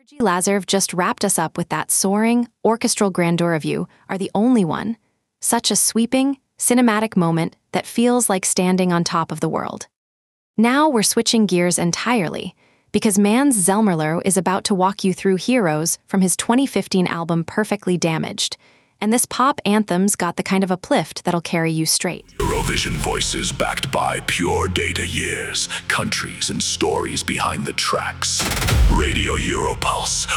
Lazarv just wrapped us up with that soaring, orchestral grandeur of You Are the Only One. Such a sweeping, cinematic moment that feels like standing on top of the world. Now we're switching gears entirely, because Mans Zelmerlöw is about to walk you through Heroes from his 2015 album Perfectly Damaged, and this pop anthem's got the kind of uplift that'll carry you straight. Eurovision voices backed by pure data years, countries and stories behind the tracks. Radio Europulse,